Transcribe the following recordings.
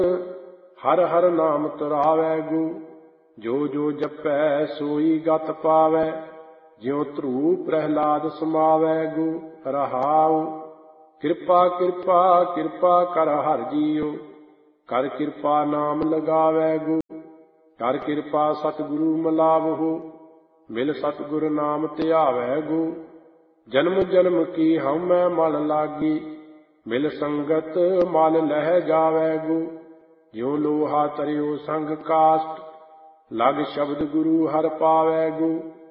हर हर नाम तुरावै गु। जो जो जपै सोई गत पावै, ज्यों ध्रुव प्रहलाद समावै गु। रहाउ कृपा कृपा कृपा कर हर जियो, कर कृपा नाम लगावै गु। कर कृपा सतगुरु मिलावहु, मिल सतगुर नाम ध्यावै गु। जन्म जन्म की हमै मल लागी, मिल संगत मल लह जावै गु। ज्यों लोहा तरियो संग काष्ट, लग शब्द गुरु हर पावै गु।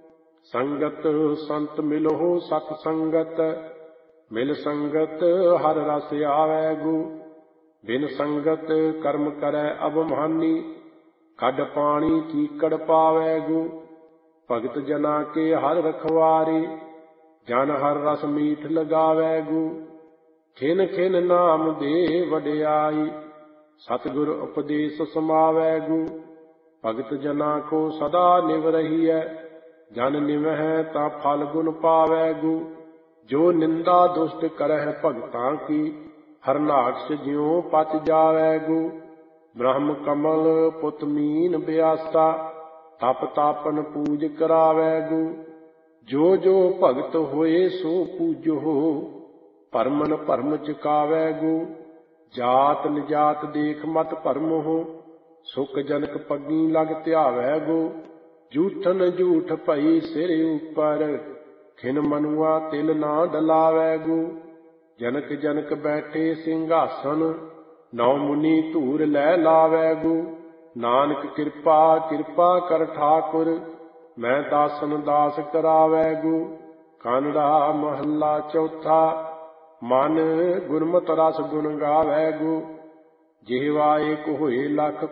संगत संत मिलहो सत संगत, मिल संगत हर रस आवै गु। बिन संगत कर्म करै अबमानी, कड पानी कीकड़ पावै गु। भगत जना के हर रखवारे, जन हर रस मीठ लगावै गु। खिन खिन नाम दे वडियाई, सतगुर उपदेश समावै गु। भगत जना को सदा निव रहियै, जन निवह ता फल गुण पावै गु। जो निंदा दुष्ट करह भगतां की, हरनाक्ष ज्यों पच जावै गु। ब्रह्म कमल पुत मीन ब्यासा, तप तापन पूज करावै गु। जो जो भगत होए सो पूजो, भरमन भरम चुकावै गु। जात निजात देख मत भरमो, सुख जनक पगी लग ध्यावै गु। जूठन जूठ भई सिर ऊपर, खिन मनुआ तिल ना डलावै गु। जनक जनक बैठे ਸਿੰਘਾਸਨ, नौ मुनि धूर लै लावै गु। नानक कृपा कृपा कर ठाकुर, मैं दासन दास करावै गु। कानड़ा महला चौथा, मन गुरमत रस गुण गावै गु। जिहवा एक होए लख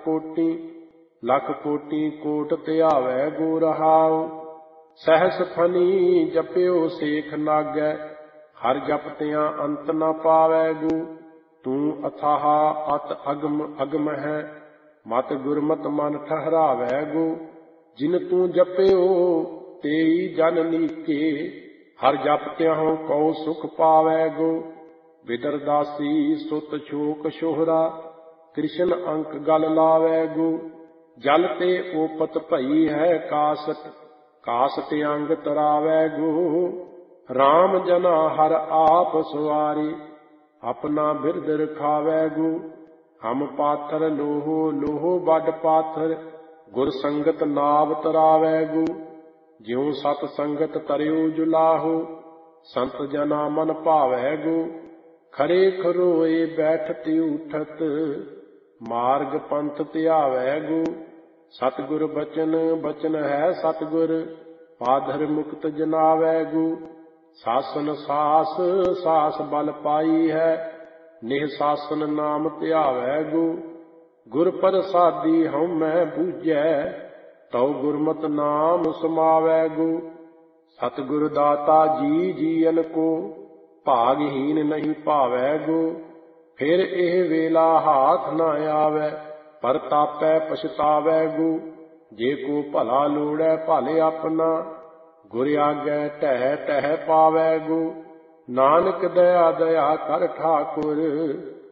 कोटि कोट ध्यावै गु। रहाउ सहस फनी जपियो सेख नागै, हर जपतियां अंत न पावै गु। तू अथाह अत अगम अगम है, मत गुरमत मन ठहरावै गु। जिन तू जपियो तेई जन नीके, हर जपतियां कौ सुख पावै गु। बिदरदासी सुत शोक शोहरा, कृष्ण अंक गल लावै गु। जल ते ओपत भई है कासट, कासट अंग तरावै गु। राम जना हर आप सवारी, अपना बिरद रखावै गु। हम पाथर लोहो लोहो बड पाथर, गुर संगत नाव तरावै गु। ज्यों सत संगत तरियो जुलाहो, संत जना मन भावै गु। खरे खरोए बैठत उठत, मार्ग पंथ ध्यावै गु। सतगुर बचन बचन है सतगुर, पाधर मुक्त जनावै गु। सासन सास सास बल पाई है, निह सासन नाम ध्यावै गु। गुर प्रसादी हउमੈ बूझै, तौ गुरमत नाम समावै गु। सतगुर दाता जी जीवन को, भागहीन नहीं भावै गु। फिर एह वेला हाथ न आवै, परतापै पछतावै गु। जे को भला लोड़ै भल अपना, गुर आगै टह टह पावै गु। नानक दया दया कर ठाकुर,